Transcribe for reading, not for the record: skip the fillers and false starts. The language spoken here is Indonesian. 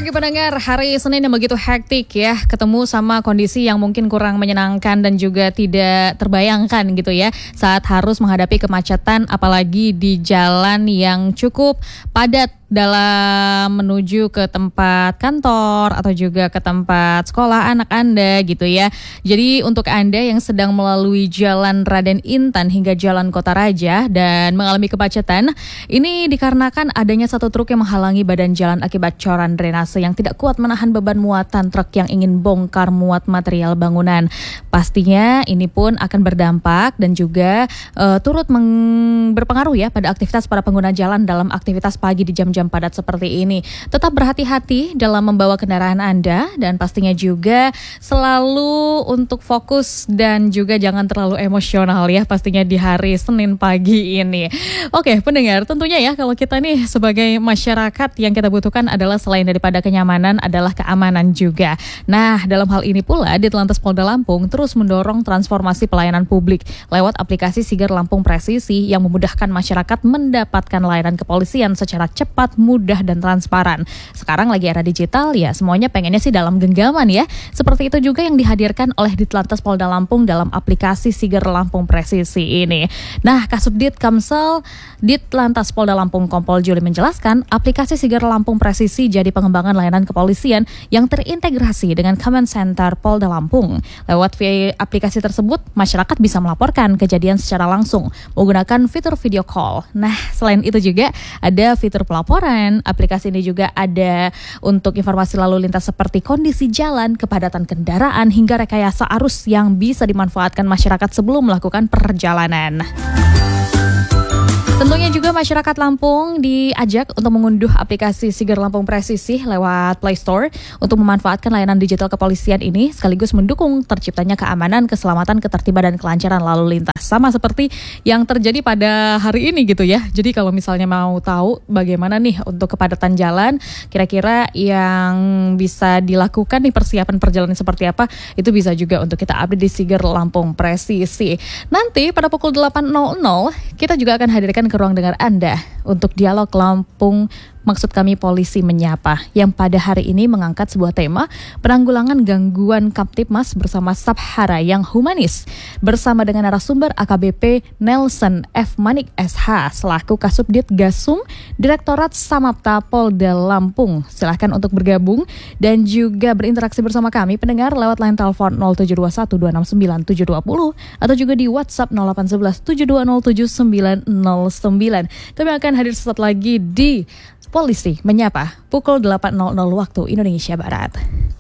pagi pendengar, hari Senin yang begitu hektik ya, ketemu sama kondisi yang mungkin kurang menyenangkan dan juga tidak terbayangkan gitu ya, saat harus menghadapi kemacetan apalagi di jalan yang cukup padat dalam menuju ke tempat kantor atau juga ke tempat sekolah anak Anda gitu ya. Jadi untuk Anda yang sedang melalui Jalan Raden Intan hingga Jalan Kota Raja dan mengalami kemacetan, ini dikarenakan adanya satu truk yang menghalangi badan jalan akibat coran drainase yang tidak kuat menahan beban muatan truk yang ingin bongkar muat material bangunan. Pastinya ini pun akan berdampak dan juga turut berpengaruh ya pada aktivitas para pengguna jalan dalam aktivitas pagi di jam-jam padat seperti ini. Tetap berhati-hati dalam membawa kendaraan Anda dan pastinya juga selalu untuk fokus dan juga jangan terlalu emosional ya pastinya di hari Senin pagi ini. Oke pendengar, tentunya ya kalau kita nih sebagai masyarakat yang kita butuhkan adalah selain daripada kenyamanan adalah keamanan juga. Nah dalam hal ini pula Ditlantas Polda Lampung terus mendorong transformasi pelayanan publik lewat aplikasi Sigar Lampung Presisi yang memudahkan masyarakat mendapatkan layanan kepolisian secara cepat, mudah dan transparan. Sekarang lagi era digital ya, semuanya pengennya sih dalam genggaman ya. Seperti itu juga yang dihadirkan oleh Ditlantas Polda Lampung dalam aplikasi Sigar Lampung Presisi ini. Nah, Kasubdit Kamsel Ditlantas Polda Lampung Kompol Juli menjelaskan, aplikasi Sigar Lampung Presisi jadi pengembangan layanan kepolisian yang terintegrasi dengan Command Center Polda Lampung. Lewat via aplikasi tersebut, masyarakat bisa melaporkan kejadian secara langsung menggunakan fitur video call. Nah, selain itu juga ada fitur pelaporan. Aplikasi ini juga ada untuk informasi lalu lintas seperti kondisi jalan, kepadatan kendaraan, hingga rekayasa arus yang bisa dimanfaatkan masyarakat sebelum melakukan perjalanan. Tentunya juga masyarakat Lampung diajak untuk mengunduh aplikasi Sigar Lampung Presisi lewat Play Store untuk memanfaatkan layanan digital kepolisian ini sekaligus mendukung terciptanya keamanan, keselamatan, ketertiban dan kelancaran lalu lintas. Sama seperti yang terjadi pada hari ini gitu ya. Jadi kalau misalnya mau tahu bagaimana nih untuk kepadatan jalan, kira-kira yang bisa dilakukan nih persiapan perjalanan seperti apa, itu bisa juga untuk kita update di Sigar Lampung Presisi. Nanti pada pukul 8.00 kita juga akan hadirkan ke ruang dengar Anda untuk dialog Lampung, maksud kami Polisi Menyapa, yang pada hari ini mengangkat sebuah tema penanggulangan gangguan Kamtibmas bersama Sabhara yang humanis bersama dengan narasumber AKBP Nelson F. Manik SH selaku Kasubdit Gasum Direktorat Samapta Polda Lampung. Silahkan untuk bergabung dan juga berinteraksi bersama kami pendengar lewat line telepon 0721 269 720 atau juga di WhatsApp 0811 7207 909. Kami akan hadir sesaat lagi di Polisi Menyapa pukul 8.00 waktu Indonesia Barat.